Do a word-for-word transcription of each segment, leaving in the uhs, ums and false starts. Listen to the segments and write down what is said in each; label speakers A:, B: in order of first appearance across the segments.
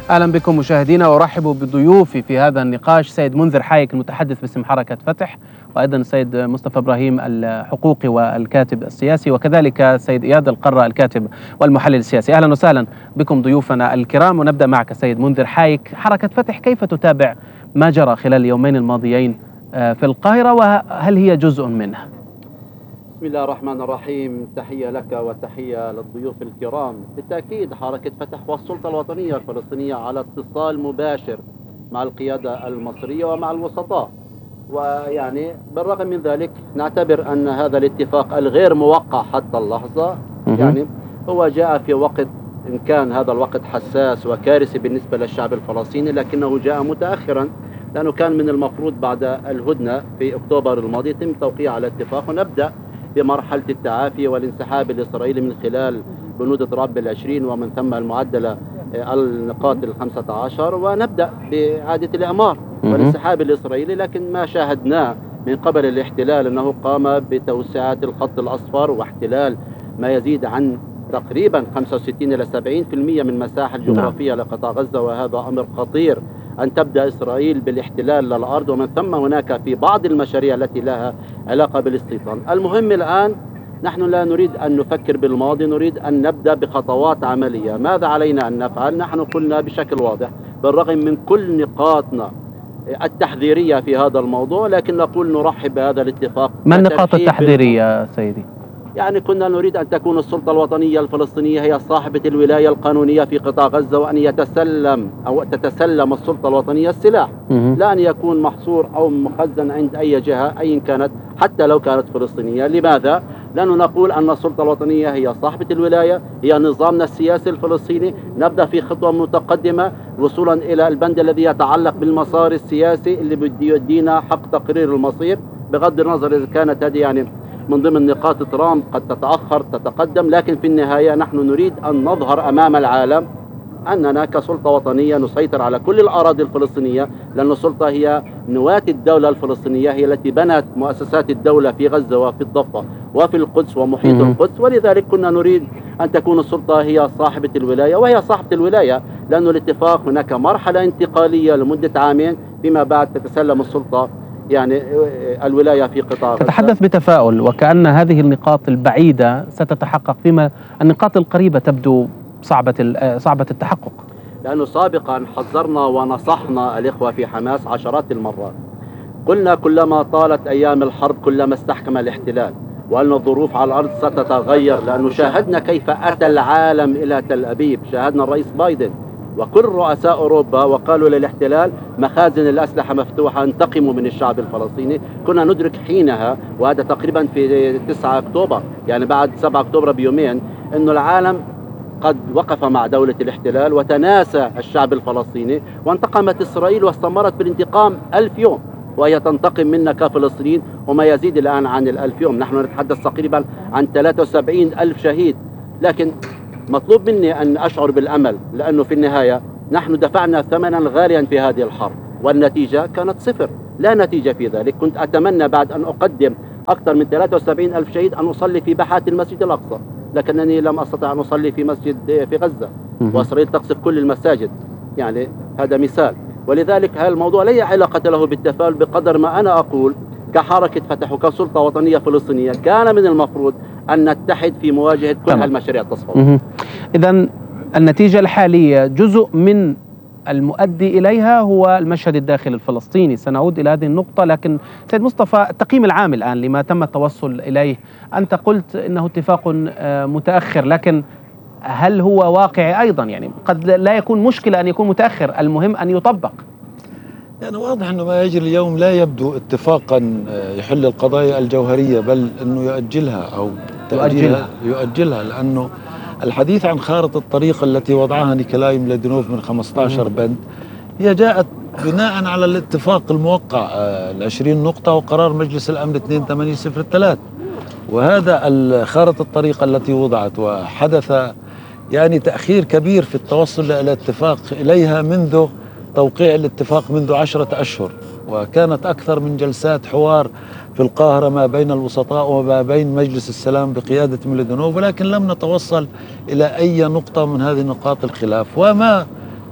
A: أهلا بكم مشاهدينا، وأرحب بضيوفي في هذا النقاش سيد منذر حايك المتحدث باسم حركة فتح، وأيضا السيد مصطفى إبراهيم الحقوقي والكاتب السياسي، وكذلك السيد إياد القرة الكاتب والمحلل السياسي. أهلا وسهلا بكم ضيوفنا الكرام، ونبدأ معك سيد منذر حايك. حركة فتح كيف تتابع ما جرى خلال اليومين الماضيين في القاهرة، وهل هي جزء منه؟
B: بسم الله الرحمن الرحيم. تحية لك وتحية للضيوف الكرام. بالتأكيد حركة فتح والسلطة الوطنية الفلسطينية على اتصال مباشر مع القيادة المصرية ومع الوسطاء، ويعني بالرغم من ذلك نعتبر أن هذا الاتفاق الغير موقع حتى اللحظة يعني هو جاء في وقت، إن كان هذا الوقت حساس وكارثي بالنسبة للشعب الفلسطيني، لكنه جاء متأخرا، لأنه كان من المفروض بعد الهدنة في أكتوبر الماضي يتم توقيع على اتفاق ونبدأ بمرحلة التعافي والانسحاب الإسرائيلي من خلال بنود تراب العشرين ومن ثم المعدلة النقاط الخمسة عشر، ونبدأ بإعادة الإعمار والانسحاب الإسرائيلي. لكن ما شاهدناه من قبل الاحتلال أنه قام بتوسعة الخط الأصفر واحتلال ما يزيد عن تقريبا خمسة وستين إلى سبعين بالمئة من المساحة الجغرافية لقطاع غزة، وهذا أمر خطير أن تبدأ إسرائيل بالاحتلال للأرض، ومن ثم هناك في بعض المشاريع التي لها علاقة بالاستيطان. المهم الآن نحن لا نريد أن نفكر بالماضي، نريد أن نبدأ بخطوات عملية. ماذا علينا أن نفعل؟ نحن قلنا بشكل واضح بالرغم من كل نقاطنا التحذيرية في هذا الموضوع، لكن نقول نرحب بهذا الاتفاق.
A: ما النقاط التحذيرية سيدي؟
B: يعني كنا نريد أن تكون السلطة الوطنية الفلسطينية هي صاحبة الولاية القانونية في قطاع غزة، وأن يتسلم أو تتسلم السلطة الوطنية السلاح، لا أن يكون محصور أو مخزن عند أي جهة أي كانت، حتى لو كانت فلسطينية. لماذا؟ لأنه نقول أن السلطة الوطنية هي صاحبة الولاية، هي نظامنا السياسي الفلسطيني. نبدأ في خطوة متقدمة وصولا إلى البند الذي يتعلق بالمسار السياسي اللي بده يدينا حق تقرير المصير، بغض النظر إذا كانت هذه يعني من ضمن نقاط ترامب قد تتأخر تتقدم، لكن في النهاية نحن نريد أن نظهر أمام العالم أننا كسلطة وطنية نسيطر على كل الأراضي الفلسطينية، لأن السلطة هي نواة الدولة الفلسطينية، هي التي بنت مؤسسات الدولة في غزة وفي الضفة وفي القدس ومحيط م- القدس. ولذلك كنا نريد أن تكون السلطة هي صاحبة الولاية، وهي صاحبة الولاية لأن الاتفاق هناك مرحلة انتقالية لمدة عامين، فيما بعد تتسلم السلطة يعني الولاية في قطاع غزة.
A: تتحدث بتفاؤل وكأن هذه النقاط البعيدة ستتحقق، فيما النقاط القريبة تبدو صعبة صعبة التحقق.
B: لأنه سابقا حذرنا ونصحنا الإخوة في حماس عشرات المرات، قلنا كلما طالت أيام الحرب كلما استحكم الاحتلال، وأن الظروف على الأرض ستتغير، لأنه شاهدنا كيف أتى العالم إلى تل أبيب، شاهدنا الرئيس بايدن وكل رؤساء أوروبا وقالوا للاحتلال مخازن الأسلحة مفتوحة، انتقموا من الشعب الفلسطيني. كنا ندرك حينها، وهذا تقريبا في تسعة أكتوبر يعني بعد سبعة أكتوبر بيومين، أنه العالم قد وقف مع دولة الاحتلال وتناسى الشعب الفلسطيني، وانتقمت إسرائيل واستمرت بالانتقام ألف يوم، وهي تنتقم منا كفلسطينيين وما يزيد الآن عن الألف يوم. نحن نتحدث تقريبا عن ثلاثة وسبعين ألف شهيد. لكن مطلوب مني أن أشعر بالأمل، لأنه في النهاية نحن دفعنا ثمنا غاليا في هذه الحرب، والنتيجة كانت صفر، لا نتيجة في ذلك. كنت أتمنى بعد أن أقدم أكثر من ثلاثة وسبعين ألف شهيد أن أصلي في باحات المسجد الأقصى، لكنني لم أستطع أن أصلي في مسجد في غزة، وإسرائيل تقصف كل المساجد، يعني هذا مثال. ولذلك هذا الموضوع لا علاقة له بالتفاؤل، بقدر ما أنا أقول كحركة فتح وكسلطة وطنية فلسطينية كان من المفروض أن نتحد في مواجهة كل هالمشاريع التصفية.
A: إذن النتيجة الحالية جزء من المؤدي إليها هو المشهد الداخلي الفلسطيني، سنعود إلى هذه النقطة. لكن سيد مصطفى، التقييم العام الآن لما تم التوصل إليه، أنت قلت إنه اتفاق متأخر، لكن هل هو واقعي أيضا؟ يعني قد لا يكون مشكلة أن يكون متأخر، المهم أن يطبق.
C: يعني واضح أنه ما يجري اليوم لا يبدو اتفاقا يحل القضايا الجوهرية، بل أنه يؤجلها أو
A: يؤجلها
C: يؤجلها لأنه الحديث عن خارطة الطريق التي وضعها نيكولاي ميلادينوف من خمسة عشر بند هي جاءت بناء على الاتفاق الموقع العشرين نقطة وقرار مجلس الأمن اثنين ثمانية صفر ثلاثة، وهذا خارطة الطريق التي وضعت، وحدث يعني تأخير كبير في التوصل إلى الاتفاق إليها منذ توقيع الاتفاق منذ عشرة أشهر، وكانت أكثر من جلسات حوار في القاهرة ما بين الوسطاء وما بين مجلس السلام بقيادة ميلادينوف، ولكن لم نتوصل إلى أي نقطة من هذه نقاط الخلاف. وما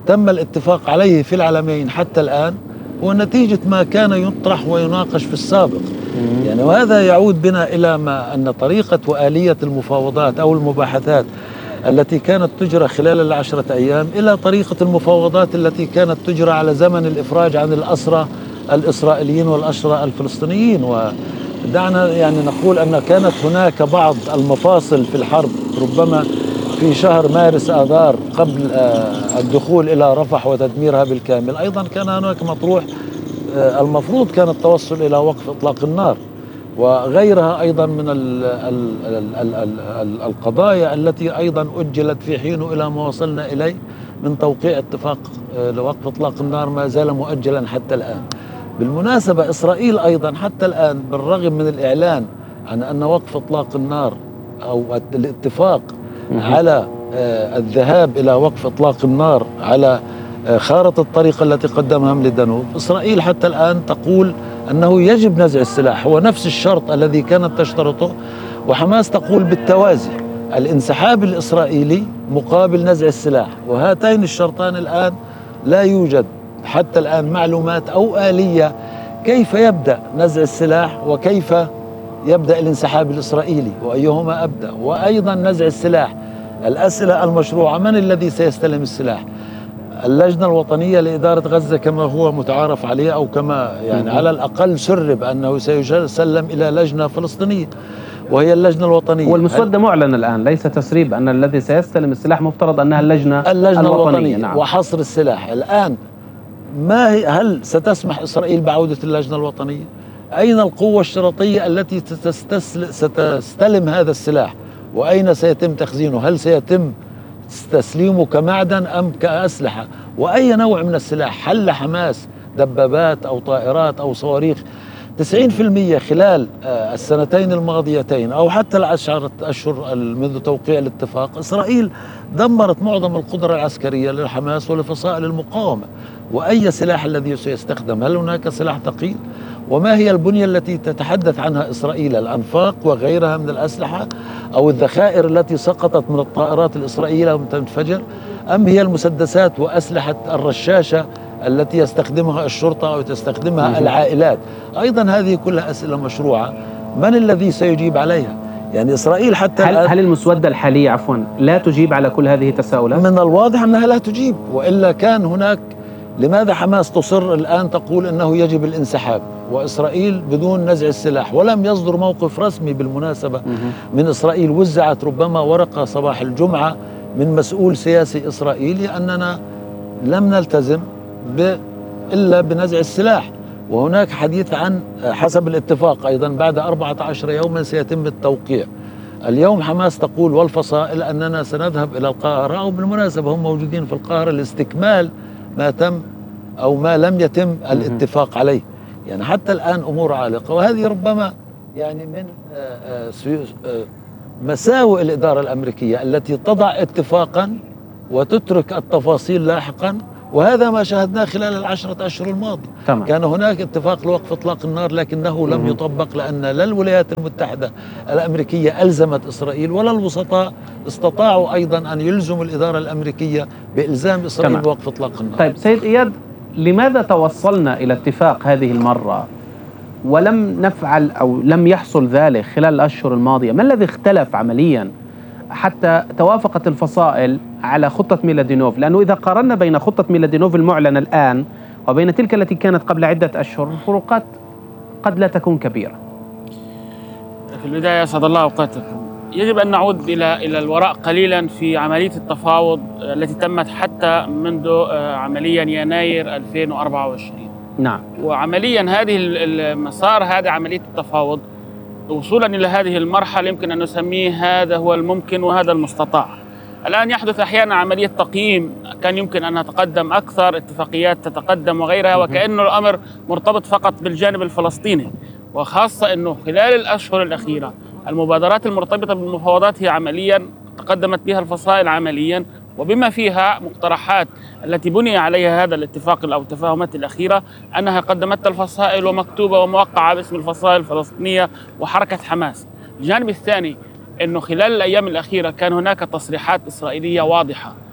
C: تم الاتفاق عليه في العالمين حتى الآن هو نتيجة ما كان يطرح ويناقش في السابق. يعني وهذا يعود بنا إلى ما أن طريقة وآلية المفاوضات أو المباحثات التي كانت تجرى خلال العشرة أيام إلى طريقة المفاوضات التي كانت تجرى على زمن الإفراج عن الأسرى الإسرائيليين والأسرى الفلسطينيين. ودعنا يعني نقول أن كانت هناك بعض المفاصل في الحرب، ربما في شهر مارس آذار قبل الدخول إلى رفح وتدميرها بالكامل، أيضا كان هناك مطروح المفروض كان التوصل إلى وقف إطلاق النار وغيرها أيضا من ال ال ال ال ال ال القضايا التي أيضا أجلت في حينه إلى ما وصلنا إليه من توقيع اتفاق لوقف إطلاق النار ما زال مؤجلا حتى الآن. بالمناسبة إسرائيل أيضا حتى الآن بالرغم من الإعلان عن أن وقف إطلاق النار أو الاتفاق على الذهاب إلى وقف إطلاق النار على خارطة الطريق التي قدمها من الدانوب، إسرائيل حتى الآن تقول أنه يجب نزع السلاح، هو نفس الشرط الذي كانت تشترطه، وحماس تقول بالتوازي الانسحاب الإسرائيلي مقابل نزع السلاح، وهاتين الشرطان الآن لا يوجد حتى الآن معلومات أو آلية كيف يبدأ نزع السلاح وكيف يبدأ الانسحاب الإسرائيلي وأيهما أبدأ، وأيضا نزع السلاح. الأسئلة المشروعة: من الذي سيستلم السلاح؟ اللجنة الوطنية لإدارة غزة كما هو متعارف عليه أو كما يعني على الأقل سرب أنه سيسلم إلى لجنة فلسطينية وهي اللجنة الوطنية.
A: والمسودة معلن الآن، ليس تسريب، أن الذي سيستلم السلاح مفترض أنها اللجنة,
C: اللجنة الوطنية, الوطنية
A: نعم.
C: وحصر السلاح الآن ما هي، هل ستسمح إسرائيل بعودة اللجنة الوطنية؟ أين القوة الشرطية التي ستستلم هذا السلاح؟ وأين سيتم تخزينه؟ هل سيتم تسليمه كمعدن أم كأسلحة؟ وأي نوع من السلاح؟ هل حماس دبابات أو طائرات أو صواريخ؟ تسعين بالمئة خلال السنتين الماضيتين أو حتى العشرة أشهر منذ توقيع الاتفاق إسرائيل دمرت معظم القدرة العسكرية للحماس ولفصائل المقاومة. وأي سلاح الذي سيستخدم؟ هل هناك سلاح ثقيل؟ وما هي البنية التي تتحدث عنها إسرائيل؟ الأنفاق وغيرها من الأسلحة أو الذخائر التي سقطت من الطائرات الإسرائيلية لم تنفجر؟ أم هي المسدسات وأسلحة الرشاشة التي يستخدمها الشرطة أو تستخدمها العائلات؟ أيضا هذه كلها أسئلة مشروعة، من الذي سيجيب عليها؟ يعني إسرائيل حتى
A: هل, هل المسودة الحالية عفوا لا تجيب على كل هذه التساؤلات؟
C: من الواضح أنها لا تجيب، وإلا كان هناك. لماذا حماس تصر الآن تقول أنه يجب الانسحاب وإسرائيل بدون نزع السلاح؟ ولم يصدر موقف رسمي بالمناسبة من إسرائيل. وزعت ربما ورقة صباح الجمعة من مسؤول سياسي إسرائيلي أننا لم نلتزم إلا بنزع السلاح، وهناك حديث عن حسب الاتفاق أيضا بعد أربعة عشر يوما سيتم التوقيع. اليوم حماس تقول والفصائل أننا سنذهب إلى القاهرة، أو بالمناسبة هم موجودين في القاهرة لاستكمال ما تم أو ما لم يتم الاتفاق عليه. يعني حتى الآن أمور عالقة، وهذه ربما يعني من مساوئ الإدارة الأمريكية التي تضع اتفاقا وتترك التفاصيل لاحقا، وهذا ما شاهدناه خلال العشرة أشهر الماضية.
A: تمام.
C: كان هناك اتفاق لوقف إطلاق النار لكنه لم يطبق، لأن لا الولايات المتحدة الأمريكية ألزمت إسرائيل ولا الوسطاء استطاعوا أيضا أن يلزموا الإدارة الأمريكية بإلزام إسرائيل بوقف إطلاق النار.
A: طيب سيد إياد، لماذا توصلنا إلى اتفاق هذه المرة ولم نفعل أو لم يحصل ذلك خلال الأشهر الماضية؟ ما الذي اختلف عمليا حتى توافقت الفصائل على خطة ميلادينوف؟ لأنه إذا قارنا بين خطة ميلادينوف المعلنة الآن وبين تلك التي كانت قبل عدة أشهر الفروقات قد لا تكون كبيرة.
D: في البداية أسعد الله أوقاتكم. يجب أن نعود إلى إلى الوراء قليلا في عملية التفاوض التي تمت حتى منذ عمليا يناير ألفين وأربعة وعشرين.
A: نعم.
D: وعمليا هذه المسار هذا عملية التفاوض وصولا إلى هذه المرحلة يمكن أن نسميه هذا هو الممكن وهذا المستطاع. الآن يحدث أحيانا عملية تقييم، كان يمكن أن نتقدم أكثر، اتفاقيات تتقدم وغيرها، وكأنه الأمر مرتبط فقط بالجانب الفلسطيني، وخاصة أنه خلال الأشهر الأخيرة المبادرات المرتبطة بالمفاوضات هي عمليا تقدمت بها الفصائل عمليا، وبما فيها مقترحات التي بني عليها هذا الاتفاق أو التفاهمات الأخيرة أنها قدمتها الفصائل ومكتوبة وموقعة باسم الفصائل الفلسطينية وحركة حماس. الجانب الثاني أنه خلال الأيام الأخيرة كان هناك تصريحات إسرائيلية واضحة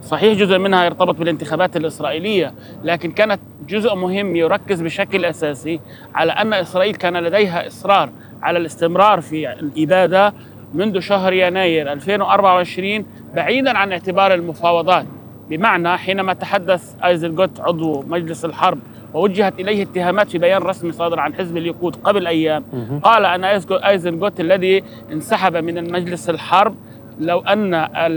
D: صحيح جزء منها يرتبط بالانتخابات الإسرائيلية، لكن كانت جزء مهم يركز بشكل أساسي على أن إسرائيل كان لديها إصرار على الاستمرار في الإبادة منذ شهر يناير ألفين وأربعة وعشرين بعيدا عن اعتبار المفاوضات. بمعنى حينما تحدث أيزنغوت عضو مجلس الحرب ووجهت إليه اتهامات في بيان رسمي صادر عن حزب الليكود قبل أيام، قال أن أيزنغوت الذي انسحب من المجلس الحرب لو أن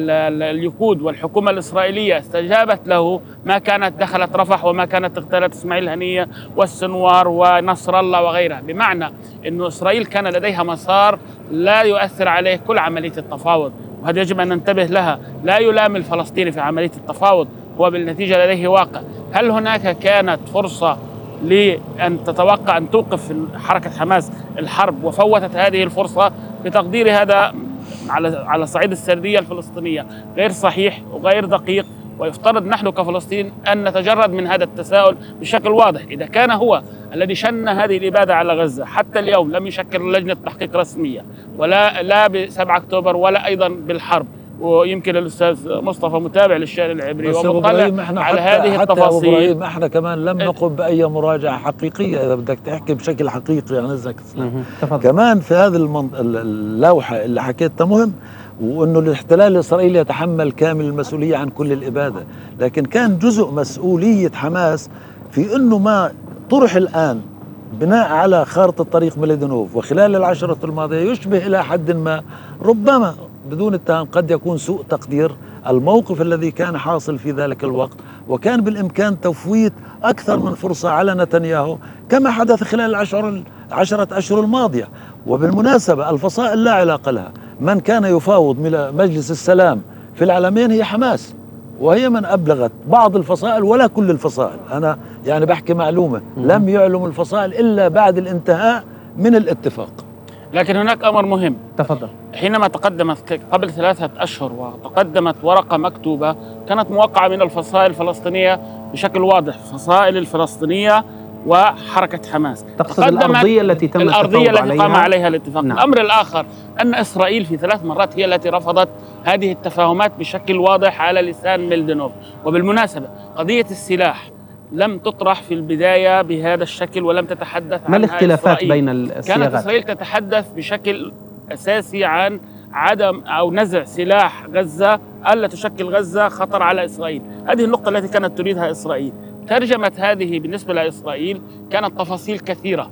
D: الليكود والحكومة الإسرائيلية استجابت له ما كانت دخلت رفح وما كانت اغتالت إسماعيل هنية والسنوار ونصر الله وغيرها. بمعنى أن إسرائيل كان لديها مسار لا يؤثر عليه كل عملية التفاوض، وهذا يجب أن ننتبه لها. لا يلام الفلسطيني في عملية التفاوض، هو بالنتيجة لديه واقع. هل هناك كانت فرصة لأن تتوقع أن توقف حركة حماس الحرب وفوتت هذه الفرصة؟ بتقديري هذا على على صعيد السردية الفلسطينية غير صحيح وغير دقيق، ويفترض نحن كفلسطين أن نتجرد من هذا التساؤل بشكل واضح. إذا كان هو الذي شن هذه الإبادة على غزة حتى اليوم لم يشكل لجنة تحقيق رسمية، ولا لا ب سبعة أكتوبر ولا أيضا بالحرب، ويمكن الأستاذ مصطفى متابع للشأن العبري ومطلع على هذه
C: حتى
D: التفاصيل.
C: إبراهيم احنا كمان لم نقم بأي مراجعة حقيقية إذا بدك تحكي بشكل حقيقي عن إذنك كمان في هذه المنط... اللوحة اللي حكيتها مهم، وأنه الاحتلال الإسرائيلي يتحمل كامل المسؤولية عن كل الإبادة، لكن كان جزء مسؤولية حماس في أنه ما طرح الآن بناء على خارطة طريق ميلادينوف وخلال العشرة الماضية يشبه إلى حد ما، ربما بدون اتهام قد يكون سوء تقدير، الموقف الذي كان حاصل في ذلك الوقت، وكان بالإمكان تفويت أكثر من فرصة على نتنياهو كما حدث خلال العشر عشرة أشهر الماضية. وبالمناسبة الفصائل لا علاقة لها، من كان يفاوض مجلس السلام في العالمين هي حماس، وهي من أبلغت بعض الفصائل ولا كل الفصائل. أنا يعني بحكي معلومة، لم يعلم الفصائل إلا بعد الانتهاء من الاتفاق.
D: لكن هناك أمر مهم.
A: تفضل.
D: حينما تقدمت قبل ثلاثة أشهر وتقدمت ورقة مكتوبة كانت موقعة من الفصائل الفلسطينية بشكل واضح، الفصائل الفلسطينية وحركة حماس.
A: تقصد الأرضية التي تم
D: الأرضية التي
A: عليها؟
D: قام عليها الاتفاق.
A: نعم.
D: الأمر الآخر أن إسرائيل في ثلاث مرات هي التي رفضت هذه التفاهمات بشكل واضح على لسان ميلدينوف. وبالمناسبة قضية السلاح لم تطرح في البداية بهذا الشكل ولم تتحدث عنها.
A: ما الاختلافات
D: إسرائيل.
A: بين الصياغات؟
D: كانت إسرائيل تتحدث بشكل أساسي عن عدم أو نزع سلاح غزة، ألا تشكل غزة خطر على إسرائيل. هذه النقطة التي كانت تريدها إسرائيل. ترجمة هذه بالنسبة لإسرائيل كانت تفاصيل كثيرة،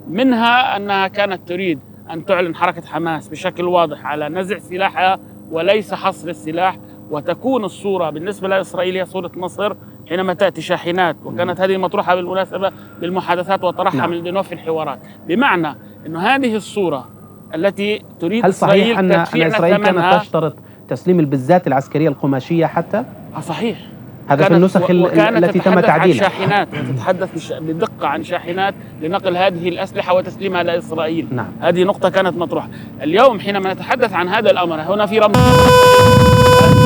D: منها أنها كانت تريد أن تعلن حركة حماس بشكل واضح على نزع سلاحها وليس حصر السلاح، وتكون الصورة بالنسبة لإسرائيل هي صورة مصر حينما تأتي شاحنات، وكانت هذه مطروحة بالمناسبة بالمحادثات وطرحها
A: نعم.
D: ميلدينوف في الحوارات. بمعنى أن هذه الصورة التي تريد
A: هل صحيح
D: إسرائيل
A: أن, أن
D: تدفيع
A: إسرائيل
D: ثمنها.
A: كانت تشترط تسليم البزات العسكرية القماشية حتى؟
D: آه صحيح.
A: هذا في النسخ التي تم تعديلها.
D: عن شاحنات، تتحدث بدقة عن شاحنات لنقل هذه الأسلحة وتسليمها لإسرائيل.
A: نعم.
D: هذه نقطة كانت مطروحة. اليوم حينما نتحدث عن هذا الأمر هنا في رمز